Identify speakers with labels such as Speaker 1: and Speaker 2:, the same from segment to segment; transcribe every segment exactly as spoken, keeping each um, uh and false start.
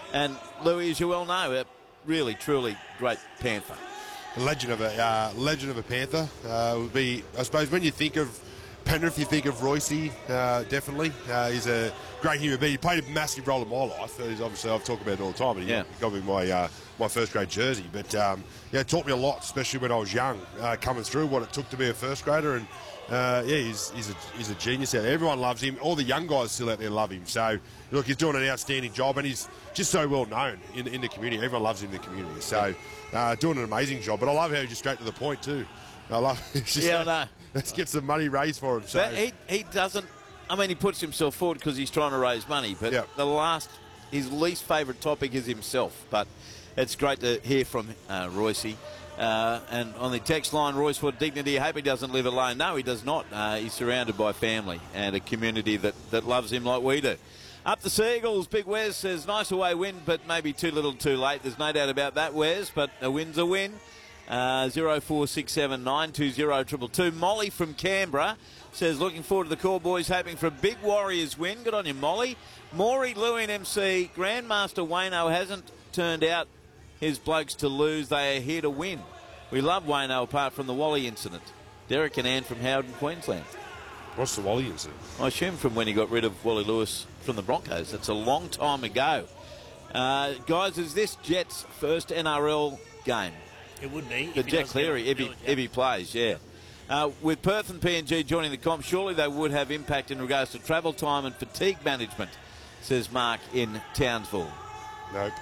Speaker 1: And Louis, as you well know, a really, truly great Panther.
Speaker 2: A legend of a uh, legend of a Panther uh, would be, I suppose, when you think of Penrith, you think of Royce. Uh, definitely, uh, he's a great human being. He played a massive role in my life. He's obviously, I've talked about it all the time. But he
Speaker 1: yeah.
Speaker 2: got me my uh, my first grade jersey. But um, yeah, it taught me a lot, especially when I was young, uh, coming through what it took to be a first grader. And uh, yeah, he's he's a, he's a genius out there. Everyone loves him. All the young guys still out there love him. So look, he's doing an outstanding job, and he's just so well known in in the community. Everyone loves him in the community. So uh, doing an amazing job. But I love how he's just straight to the point too. I love. Just,
Speaker 1: yeah, I know.
Speaker 2: Let's get some money raised for him. So.
Speaker 1: But he he doesn't. I mean, he puts himself forward because he's trying to raise money. But
Speaker 2: yep.
Speaker 1: the last, his least favourite topic is himself. But it's great to hear from uh, Royce. Uh, and on the text line, Royce, what dignity? I hope he doesn't live alone. No, he does not. Uh, he's surrounded by family and a community that, that loves him like we do. Up the Seagulls, Big Wes says, nice away win, but maybe too little too late. There's no doubt about that, Wes, but a win's a win. Uh, zero four six seven nine two zero two two two. Molly from Canberra says, looking forward to the call, boys, hoping for a big Warriors win. Good on you, Molly. Maury, Louie and M C, Grandmaster Wayno hasn't turned out his blokes to lose. They are here to win. We love Wayno apart from the Wally incident. Derek and Ann from Howden, Queensland.
Speaker 2: What's the Wally incident?
Speaker 1: I assume from when he got rid of Wally Lewis from the Broncos. That's a long time ago. Uh, guys, is this Jets' first N R L game?
Speaker 3: It would be.
Speaker 1: The Jet Cleary, if he, if he plays, yeah. Uh, with Perth and P N G joining the comp, surely they would have impact in regards to travel time and fatigue management, says Mark in Townsville.
Speaker 2: Nope.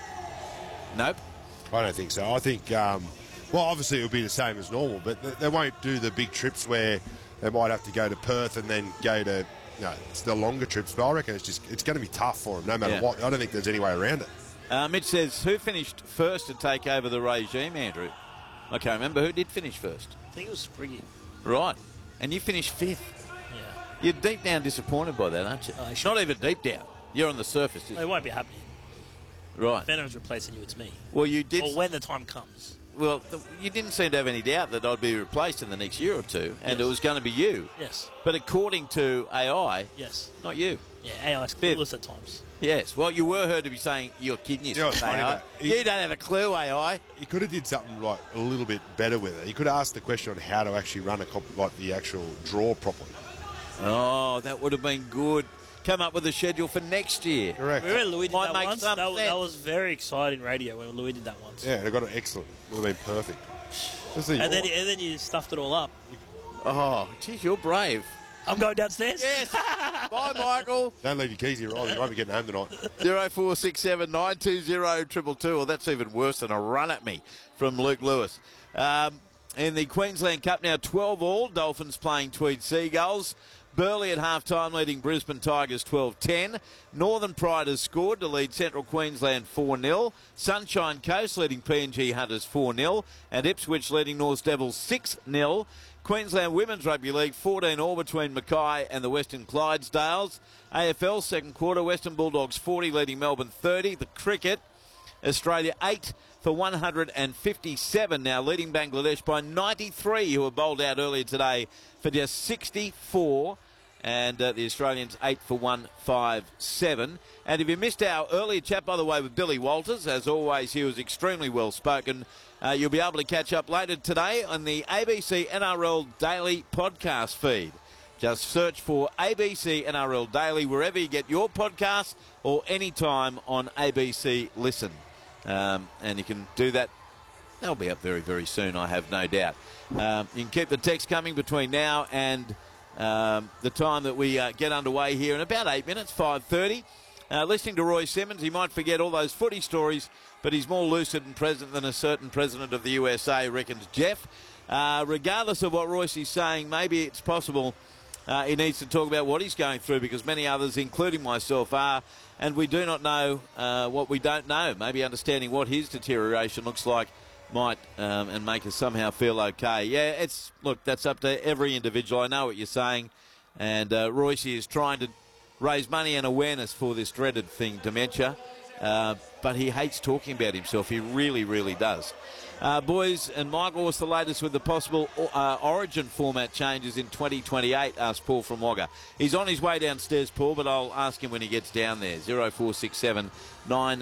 Speaker 1: Nope?
Speaker 2: I don't think so. I think, um, well, obviously it will be the same as normal, but they, they won't do the big trips where they might have to go to Perth and then go to, you know, it's the longer trips, but I reckon it's just, it's going to be tough for them no matter
Speaker 1: yeah.
Speaker 2: what. I don't think there's any way around it.
Speaker 1: Uh, Mitch says, who finished first to take over the regime, Andrew? I can't remember. Who did finish first?
Speaker 3: I think it was Spriggy.
Speaker 1: Right. And you finished fifth.
Speaker 3: Yeah.
Speaker 1: You're deep down disappointed by that, aren't you?
Speaker 3: Oh,
Speaker 1: Not even deep down. You're on the surface.
Speaker 3: It won't be happening.
Speaker 1: Right.
Speaker 3: If anyone's replacing you, it's me.
Speaker 1: Well, you did.
Speaker 3: Or when the time comes.
Speaker 1: Well, th- you didn't seem to have any doubt that I'd be replaced in the next year or two, and
Speaker 3: yes.
Speaker 1: it was going to be you.
Speaker 3: Yes.
Speaker 1: But according to A I,
Speaker 3: yes,
Speaker 1: not you.
Speaker 3: Yeah, A I's clueless at times.
Speaker 1: Yes. Well, you were heard to be saying you're kidding yourself,
Speaker 2: you know,
Speaker 1: A I.
Speaker 2: he,
Speaker 1: you don't have a clue, A I.
Speaker 2: He could have did something like a little bit better with it. He could have asked the question on how to actually run a comp- like the actual draw properly.
Speaker 1: Oh, that would have been good. Come up with a schedule for next year.
Speaker 2: Correct.
Speaker 3: Remember Louis did
Speaker 1: Might
Speaker 3: that
Speaker 1: make
Speaker 3: once?
Speaker 1: some
Speaker 3: That,
Speaker 1: sense.
Speaker 3: that was very exciting radio when Louis did that once.
Speaker 2: Yeah, they got it excellent. It would have been perfect. The
Speaker 3: and then and then you stuffed it all up.
Speaker 1: Oh, geez, you're brave.
Speaker 3: I'm going downstairs.
Speaker 1: Yes. Bye, Michael.
Speaker 2: Don't leave your keys here either. You won't be getting home tonight.
Speaker 1: zero four six seven nine two zero two two two. Well, that's even worse than a run at me from Luke Lewis. Um, in the Queensland Cup now, twelve all. Dolphins playing Tweed Seagulls. Burleigh at half-time leading Brisbane Tigers twelve ten. Northern Pride has scored to lead Central Queensland four nil. Sunshine Coast leading P N G Hunters four nil. And Ipswich leading North Devils six nil. Queensland Women's Rugby League fourteen all between Mackay and the Western Clydesdales. A F L second quarter, Western Bulldogs forty leading Melbourne thirty. The cricket, Australia eight for one hundred fifty-seven now, leading Bangladesh by ninety-three, who were bowled out earlier today for just sixty-four. And uh, the Australians eight for one fifty-seven. And if you missed our earlier chat, by the way, with Billy Walters, as always, he was extremely well spoken. Uh, you'll be able to catch up later today on the A B C N R L Daily podcast feed. Just search for A B C N R L Daily wherever you get your podcasts or anytime on A B C Listen. Um, and you can do that. They'll be up very, very soon, I have no doubt. Um, you can keep the text coming between now and um, the time that we uh, get underway here in about eight minutes, five thirty. Uh, listening to Roy Simmons, he might forget all those footy stories, but he's more lucid and present than a certain president of the U S A, reckons Jeff. Uh, regardless of what Royce is saying, maybe it's possible uh, he needs to talk about what he's going through, because many others, including myself, are, and we do not know uh, what we don't know. Maybe understanding what his deterioration looks like might um, and make us somehow feel okay. Yeah, it's look, that's up to every individual. I know what you're saying, and uh, Royce is trying to raise money and awareness for this dreaded thing, dementia, uh, but he hates talking about himself. He really, really does. Uh, boys and Michael, what's the latest with the possible uh, Origin format changes in twenty twenty-eight? Asked Paul from Wagga. He's on his way downstairs, Paul, but I'll ask him when he gets down there. zero four six seven nine